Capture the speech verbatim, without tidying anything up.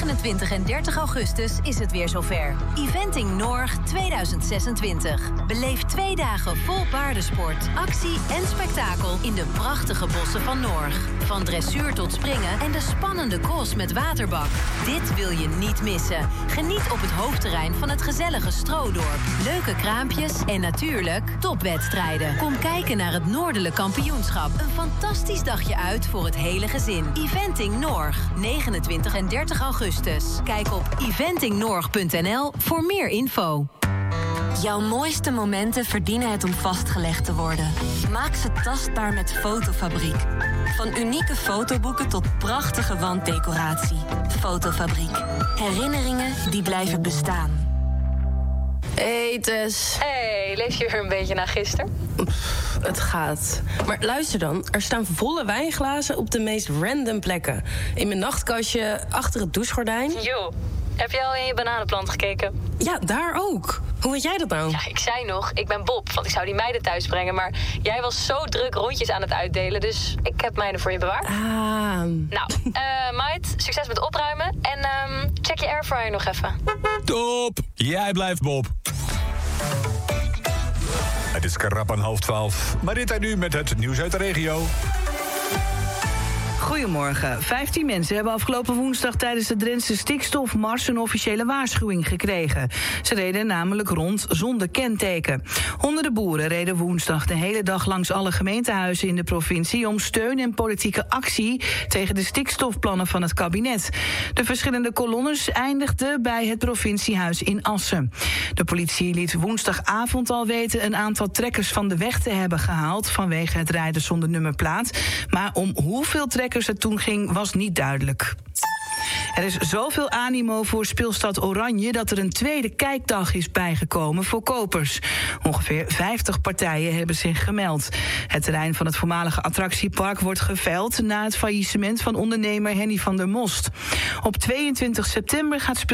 negenentwintig en dertig augustus is het weer zover. Eventing Norg tweeduizend zesentwintig. Beleef twee dagen vol paardensport, actie en spektakel in de prachtige bossen van Norg. Van dressuur tot springen en de spannende cross met waterbak. Dit wil je niet missen. Geniet op het hoofdterrein van het gezellige Stroodorp. Leuke kraampjes en natuurlijk topwedstrijden. Kom kijken naar het Noordelijk Kampioenschap. Een fantastisch dagje uit voor het hele gezin. Eventing Norg, negenentwintig en dertig augustus. Kijk op eventing norg punt n l voor meer info. Jouw mooiste momenten verdienen het om vastgelegd te worden. Maak ze tastbaar met Fotofabriek. Van unieke fotoboeken tot prachtige wanddecoratie. Fotofabriek. Herinneringen die blijven bestaan. Hey Tess. Hey, leef je weer een beetje na gisteren? Pff, het gaat. Maar luister dan, er staan volle wijnglazen op de meest random plekken. In mijn nachtkastje, achter het douchegordijn. Joh, heb je al in je bananenplant gekeken? Ja, daar ook. Hoe weet jij dat nou? Ja, ik zei nog, ik ben Bob, want ik zou die meiden thuis brengen. Maar jij was zo druk rondjes aan het uitdelen, dus ik heb mijne voor je bewaard. Ah. Nou, uh, meid, succes met opruimen. En um, check je airfryer nog even. Top! Jij blijft Bob. Het is krap aan half twaalf, maar dit en nu met het nieuws uit de regio. Goedemorgen. Vijftien mensen hebben afgelopen woensdag tijdens de Drentse stikstofmars een officiële waarschuwing gekregen. Ze reden namelijk rond zonder kenteken. Honderden boeren reden woensdag de hele dag langs alle gemeentehuizen in de provincie om steun en politieke actie tegen de stikstofplannen van het kabinet. De verschillende kolonnes eindigden bij het provinciehuis in Assen. De politie liet woensdagavond al weten een aantal trekkers van de weg te hebben gehaald vanwege het rijden zonder nummerplaat. Maar om hoeveel trekkers het toen ging, was niet duidelijk. Er is zoveel animo voor Speelstad Oranje dat er een tweede kijkdag is bijgekomen voor kopers. Ongeveer vijftig partijen hebben zich gemeld. Het terrein van het voormalige attractiepark wordt geveild na het faillissement van ondernemer Henny van der Most. Op tweeëntwintig september gaat Speelstad